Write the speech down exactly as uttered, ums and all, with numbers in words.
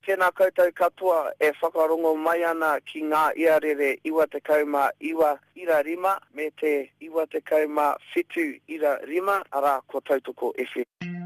Tēnā koutou katoa e whakarongo mai ana ki ngā iarere iwa te kauma iwa ira rima me te iwa te kauma whitu ira rima ara ko Tautoko F M.